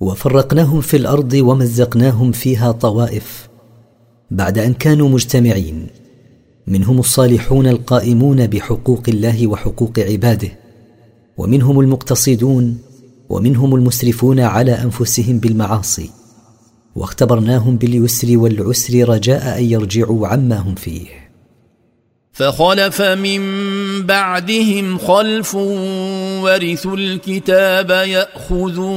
وفرقناهم في الأرض ومزقناهم فيها طوائف بعد أن كانوا مجتمعين، منهم الصالحون القائمون بحقوق الله وحقوق عباده، ومنهم المقتصدون، ومنهم المسرفون على أنفسهم بالمعاصي، واختبرناهم باليسر والعسر رجاء أن يرجعوا عما هم فيه. فخلف من بعدهم خلف ورثوا الكتاب يأخذون